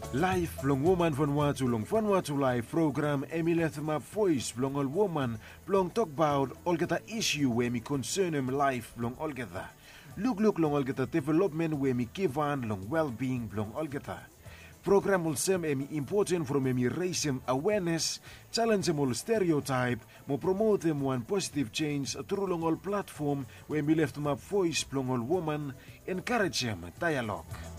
Live blong woman Vanuatu live program Emilet ma voice blong ol woman blong talk about olgeta issue we mi concern life blong olgeta. Look long olgeta development we mi kivan long well-being blong olgeta. Program ul sem emi important from emi raise awareness, challenge ol stereotype, mo promote one positive change through long ol platform we mi left ma voice blong ol woman, encourage dialogue.